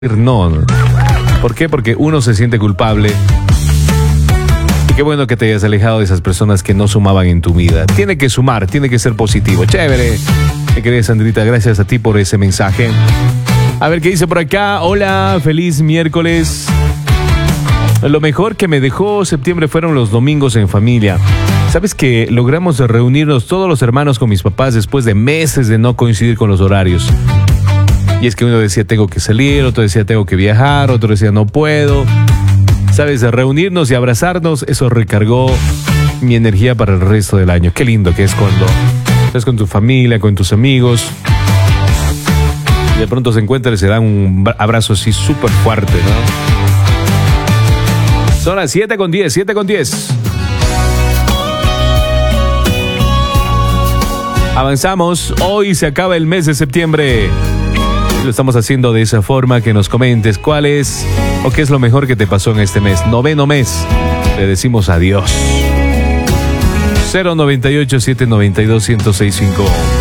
no. ¿Por qué? Porque uno se siente culpable. Y qué bueno que te hayas alejado de esas personas que no sumaban en tu vida. Tiene que sumar, tiene que ser positivo. Chévere. Mi querida Sandrita, gracias a ti por ese mensaje. A ver qué dice por acá. Hola, feliz miércoles. Lo mejor que me dejó septiembre fueron los domingos en familia. ¿Sabes que logramos reunirnos todos los hermanos con mis papás después de meses de no coincidir con los horarios? Y es que uno decía tengo que salir, otro decía tengo que viajar, otro decía no puedo. ¿Sabes? De reunirnos y abrazarnos, eso recargó mi energía para el resto del año. Qué lindo que es cuando estás con tu familia, con tus amigos. Y de pronto se encuentran y se dan un abrazo así súper fuerte, ¿no? Son las 7:10, 7:10. Avanzamos, hoy se acaba el mes de septiembre. Lo estamos haciendo de esa forma, que nos comentes cuál es o qué es lo mejor que te pasó en este mes. 9º mes, le decimos adiós. 098-792-1065